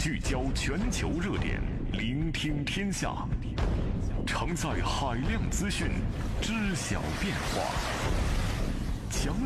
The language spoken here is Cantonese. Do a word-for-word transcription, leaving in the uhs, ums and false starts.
聚焦全球热点，聆听天下，承载海量资讯，知晓变化。强